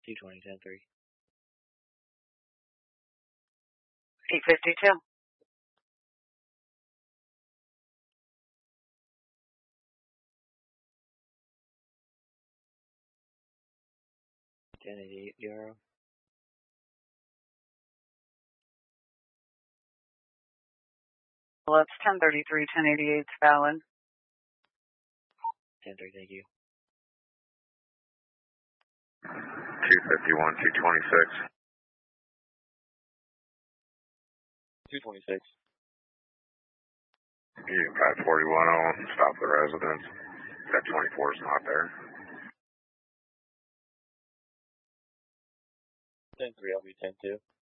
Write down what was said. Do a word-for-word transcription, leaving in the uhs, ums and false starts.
two twenty, ten three. eight fifty-two. ten eighty-eight, zero. Well, it's ten thirty-three, ten eighty-eight is valid. ten three, thank you. two fifty-one, two twenty-six. two twenty-six. Union five forty-one oh, stop the residence. That twenty-four is not there. ten three, I'll be ten two.